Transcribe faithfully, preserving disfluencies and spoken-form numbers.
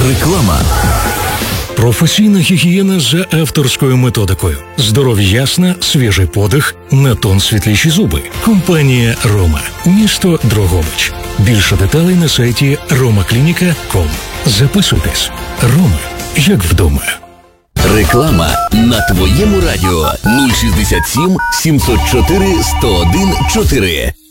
Реклама. Професійна гігієна за авторською методикою. Здоров'я ясна, свіжий подих, на тон світліші зуби. Компанія «Рома». Місто Дрогобич. Більше деталей на сайті рома клініка крапка ком. Записуйтесь. «Рома» як вдома. Реклама на твоєму радіо нуль шістдесят сім сімсот чотири сто один чотири.